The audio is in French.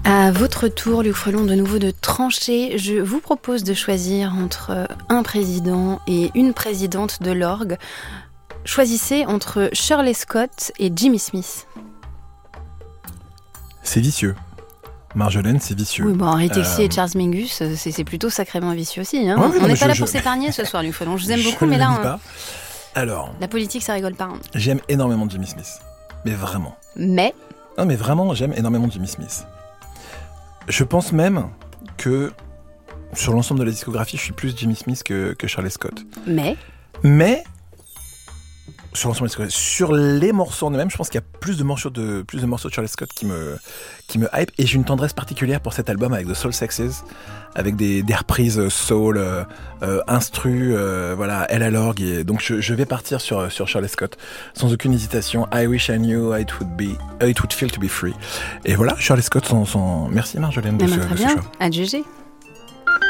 À votre tour, Luc Frelon, de nouveau de trancher. Je vous propose de choisir entre un président et une présidente de l'orgue. Choisissez entre Shirley Scott et Jimmy Smith. C'est vicieux. Marjolaine, c'est vicieux. Oui, bon, Henri Texier et Charles Mingus, c'est plutôt sacrément vicieux aussi. Hein. Ouais, on n'est pas là pour s'épargner ce soir, Luc Frelon. Je vous aime beaucoup, mais là, pas. Alors, la politique, ça rigole pas. Hein. J'aime énormément Jimmy Smith. Mais vraiment. Non, mais vraiment, j'aime énormément Jimmy Smith. Je pense même que sur l'ensemble de la discographie, je suis plus Jimmy Smith que Shirley Scott. Mais sur l'ensemble de la discographie, sur les morceaux en eux-mêmes, je pense qu'il y a plus de morceaux de Shirley Scott qui me hype, et j'ai une tendresse particulière pour cet album avec The Soul Sexes, avec des reprises soul, instru, voilà, elle à l'orgue, et donc je vais partir sur Shirley Scott sans aucune hésitation. I wish I knew how it would feel to be free. Et voilà, Shirley Scott, merci Marjolaine de ce choix. À juger.